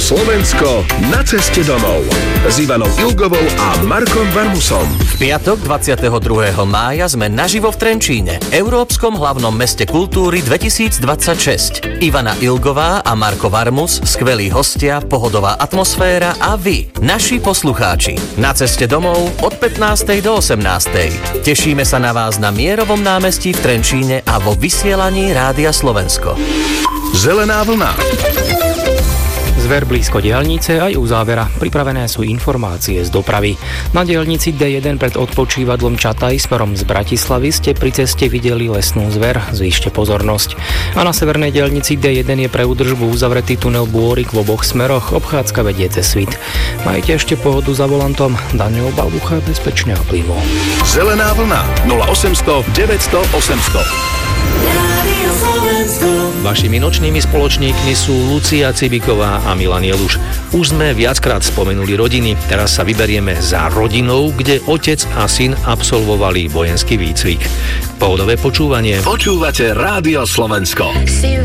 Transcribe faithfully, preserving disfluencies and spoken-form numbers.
Slovensko na ceste domov s Ivanou Ilgovou a Markom Varmusom. V piatok dvadsiateho druhého mája sme naživo v Trenčíne, Európskom hlavnom meste kultúry dvetisícdvadsaťšesť. Ivana Ilgová a Marko Varmus, skvelí hostia, pohodová atmosféra a vy, naši poslucháči. Na ceste domov od pätnástej do osemnástej. Tešíme sa na vás na Mierovom námestí v Trenčíne a vo vysielaní Rádia Slovensko. Zelená vlna. Zver blízko diaľnice aj uzávera. Pripravené sú informácie z dopravy. Na diaľnici dé jeden pred odpočívadlom Čataj smerom z Bratislavy ste pri ceste videli lesnú zver. Zvýšte pozornosť. A na severnej diaľnici dé jeden je pre údržbu uzavretý tunel Bôrik v oboch smeroch. Obchádzka vedie cez Svit. Majte ešte pohodu za volantom. Daniel Balbucha, bezpečne a plynu. Zelená vlna nula osemsto deväťsto osemsto. Vašimi nočnými spoločníkmi sú Lucia Cibiková a Milan Jeluš. Už sme viackrát spomenuli rodiny, teraz sa vyberieme za rodinou, kde otec a syn absolvovali vojenský výcvik. Pohodové počúvanie. Počúvate Rádio Slovensko.